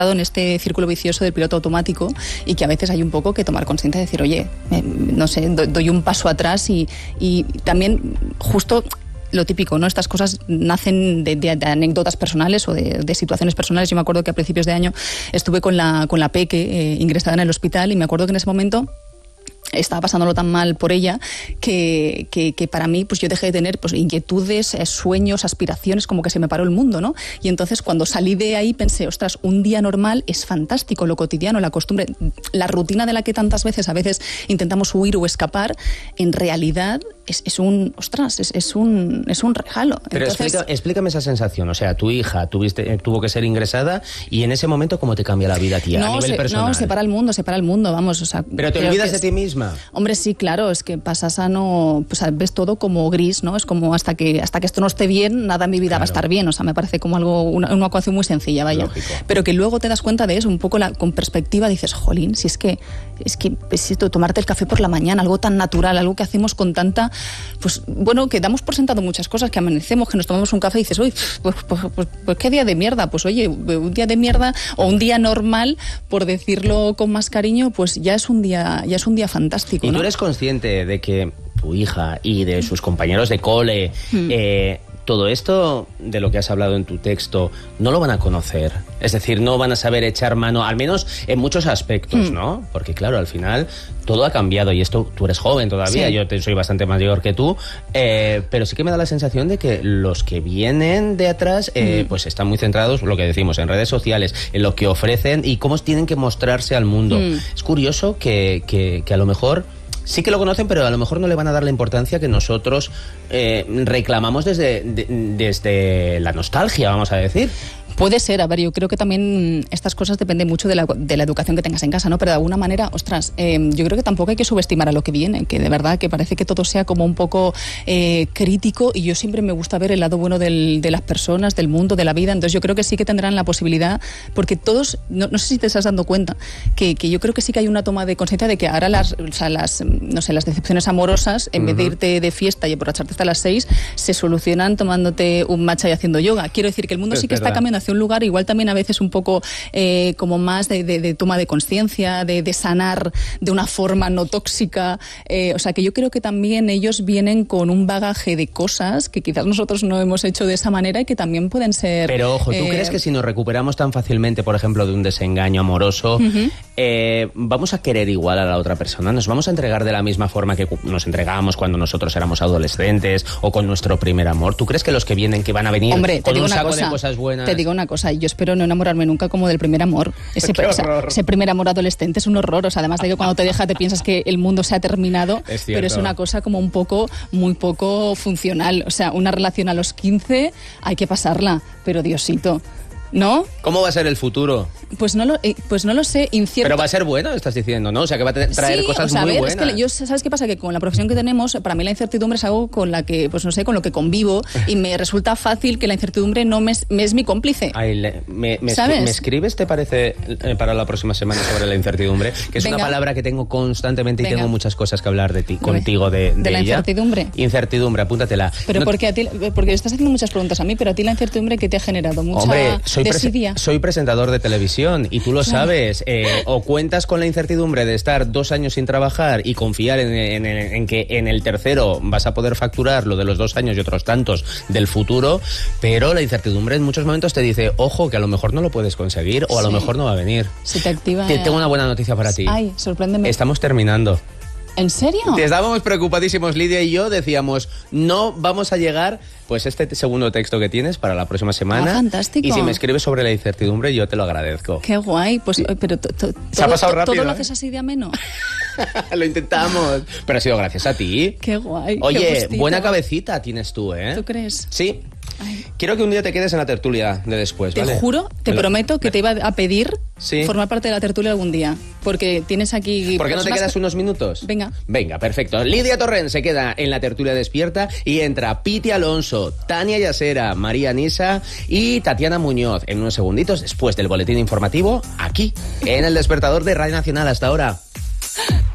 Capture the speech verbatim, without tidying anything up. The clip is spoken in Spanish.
en este círculo vicioso del piloto automático y que a veces hay un poco que tomar conciencia de decir, oye, eh, no sé, do, doy un paso atrás y, y también justo lo típico, ¿no? Estas cosas nacen de, de, de anécdotas personales o de, de situaciones personales. Yo me acuerdo que a principios de año estuve con la, con la Peque eh, ingresada en el hospital y me acuerdo que en ese momento estaba pasándolo tan mal por ella que, que, que para mí pues yo dejé de tener pues, inquietudes, eh, sueños, aspiraciones, como que se me paró el mundo, ¿no? Y entonces cuando salí de ahí pensé, ostras, un día normal es fantástico, lo cotidiano, la costumbre, la rutina de la que tantas veces a veces intentamos huir o escapar, en realidad es, es un, ostras, es, es, un, es un regalo. Pero entonces, explica, explícame esa sensación, o sea, tu hija tuviste, tuvo que ser ingresada y en ese momento, ¿cómo te cambia la vida a ti, no, a nivel se, personal? No, separa el mundo, separa el mundo, vamos, o sea... Pero te olvidas de ti misma. Hombre, sí, claro, es que pasas a no... Pues ves todo como gris, ¿no? Es como hasta que hasta que esto no esté bien, nada en mi vida claro. va a estar bien. O sea, me parece como algo, una, una ecuación muy sencilla, vaya. Lógico. Pero que luego te das cuenta de eso, un poco la, con perspectiva, dices, jolín, si es que es que es esto, tomarte el café por la mañana, algo tan natural, algo que hacemos con tanta... Pues bueno, que damos por sentado muchas cosas, que amanecemos, que nos tomamos un café y dices, uy, pues, pues, pues, pues qué día de mierda. Pues oye, un día de mierda o un día normal, por decirlo con más cariño, pues ya es un día, ya es un día fantástico. ¿Y ¿no? tú eres consciente de que tu hija y de sus compañeros de cole, mm. eh, todo esto de lo que has hablado en tu texto, no lo van a conocer? Es decir, no van a saber echar mano, al menos en muchos aspectos, mm. ¿no? Porque claro, al final todo ha cambiado y esto, tú eres joven todavía, sí. yo te, soy bastante mayor que tú, eh, pero sí que me da la sensación de que los que vienen de atrás, eh, mm. pues están muy centrados, lo que decimos, en redes sociales, en lo que ofrecen y cómo tienen que mostrarse al mundo. Mm. Es curioso que, que, que a lo mejor... Sí que lo conocen, pero a lo mejor no le van a dar la importancia que nosotros eh, reclamamos desde, de, desde la nostalgia, vamos a decir. Puede ser, a ver, yo creo que también estas cosas dependen mucho de la, de la educación que tengas en casa, ¿no? Pero de alguna manera, ostras, eh, yo creo que tampoco hay que subestimar a lo que viene, que de verdad que parece que todo sea como un poco eh, crítico y yo siempre me gusta ver el lado bueno del, de las personas, del mundo, de la vida, entonces yo creo que sí que tendrán la posibilidad, porque todos, no, no sé si te estás dando cuenta, que, que yo creo que sí que hay una toma de conciencia de que ahora las, o sea, las, no sé, las decepciones amorosas, en uh-huh. vez de irte de fiesta y emborracharte hasta las seis, se solucionan tomándote un matcha y haciendo yoga. Quiero decir que el mundo es sí que verdad. Está cambiando hacia un lugar, igual también a veces un poco eh, como más de, de, de toma de conciencia, de, de sanar de una forma no tóxica, eh, o sea que yo creo que también ellos vienen con un bagaje de cosas que quizás nosotros no hemos hecho de esa manera y que también pueden ser... Pero ojo, ¿tú eh... crees que si nos recuperamos tan fácilmente, por ejemplo, de un desengaño amoroso, uh-huh. eh, vamos a querer igual a la otra persona? ¿Nos vamos a entregar de la misma forma que nos entregábamos cuando nosotros éramos adolescentes o con nuestro primer amor? ¿Tú crees que los que vienen, que van a venir Hombre, con un saco cosa, de cosas buenas? Te digo una cosa, yo espero no enamorarme nunca como del primer amor. Ese, o sea, ese primer amor adolescente es un horror, o sea, además de que cuando te deja te piensas que el mundo se ha terminado, es pero es una cosa como un poco, muy poco funcional. O sea, una relación a los quince hay que pasarla, pero Diosito, ¿no? ¿Cómo va a ser el futuro? Pues no lo, eh, pues no lo sé, incierto. Pero va a ser bueno, estás diciendo, ¿no? O sea, que va a traer sí, cosas o sea, muy a ver, buenas. Es que yo, ¿sabes qué pasa? Que con la profesión que tenemos, para mí la incertidumbre es algo con la que, pues no sé, con lo que convivo y me resulta fácil que la incertidumbre no me es, me es mi cómplice. Ay, le, me, me, ¿sabes? ¿Me escribes, te parece, eh, para la próxima semana sobre la incertidumbre? Que es Venga. Una palabra que tengo constantemente y Venga. Tengo muchas cosas que hablar de ti, contigo, de, de, ¿De la ella. Incertidumbre? Incertidumbre, apúntatela. Pero no, porque a ti, porque estás haciendo muchas preguntas a mí, pero a ti la incertidumbre que te ha generado mucha Hombre, soy desidia. Soy presentador de televisión y tú lo Claro. sabes, eh, o cuentas con la incertidumbre de estar dos años sin trabajar y confiar en, en, en que en el tercero vas a poder facturar lo de los dos años y otros tantos del futuro, pero la incertidumbre en muchos momentos te dice, ojo, que a lo mejor no lo puedes conseguir o a sí. lo mejor no va a venir. Se te activa. Te, tengo una buena noticia para ti. Ay, sorpréndeme. Estamos terminando. ¿En serio? Estábamos preocupadísimos, Lidia y yo, decíamos, no vamos a llegar, pues este segundo texto que tienes para la próxima semana. Ah, fantástico. Y si me escribes sobre la incertidumbre, yo te lo agradezco. Qué guay, pues, sí. pero to, to, se ha pasado rápido, ¿todo ¿eh? lo haces así de ameno? Lo intentamos, pero ha sido gracias a ti. Qué guay. Oye, qué buena cabecita tienes tú, ¿eh? ¿Tú crees? Sí. Ay. Quiero que un día te quedes en la tertulia de después, Te ¿vale? juro, te Me prometo lo... que te iba a pedir ¿Sí? formar parte de la tertulia algún día, porque tienes aquí... ¿Por qué no te quedas que... unos minutos? Venga. Venga, perfecto. Lidia Torrent se queda en la tertulia despierta y entra Piti Alonso, Tania Yasera, María Nisa y Tatiana Muñoz en unos segunditos después del boletín informativo aquí, en El Despertador de Radio Nacional. Hasta ahora.